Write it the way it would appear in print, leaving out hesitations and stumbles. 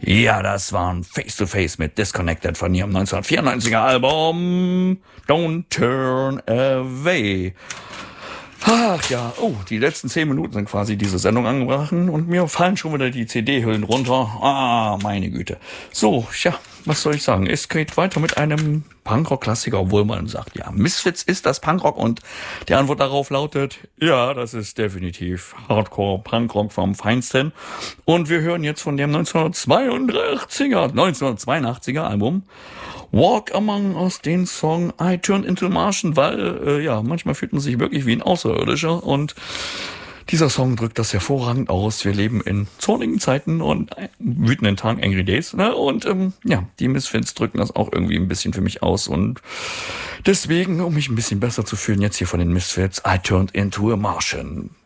Ja, das waren Face to Face mit Disconnected von ihrem 1994er Album Don't Turn Away. Ach ja, die letzten 10 Minuten sind quasi diese Sendung angebrochen und mir fallen schon wieder die CD-Hüllen runter. Meine Güte. So, was soll ich sagen? Es geht weiter mit einem Punkrock-Klassiker, obwohl man sagt, ja, Misfits ist das Punkrock, und die Antwort darauf lautet, ja, das ist definitiv Hardcore-Punkrock vom Feinsten. Und wir hören jetzt von dem 1982er Album Walk Among Us den Song I Turned Into a Martian, weil, manchmal fühlt man sich wirklich wie ein Außerirdischer, und dieser Song drückt das hervorragend aus. Wir leben in zornigen Zeiten und wütenden Tagen, Angry Days, ne? Und die Misfits drücken das auch irgendwie ein bisschen für mich aus, und deswegen, um mich ein bisschen besser zu fühlen, jetzt hier von den Misfits I Turned Into a Martian.